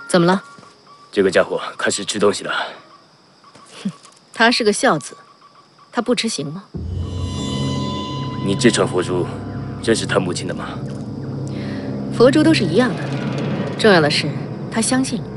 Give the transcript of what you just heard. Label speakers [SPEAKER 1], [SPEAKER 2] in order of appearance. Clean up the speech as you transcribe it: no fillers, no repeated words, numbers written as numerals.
[SPEAKER 1] 怎么了？
[SPEAKER 2] 这个家伙开始吃东西了。
[SPEAKER 1] 哼，他是个孝子，他不吃行吗？
[SPEAKER 2] 你这串佛珠，真是他母亲的吗？
[SPEAKER 1] 佛珠都是一样的，重要的是他相信你。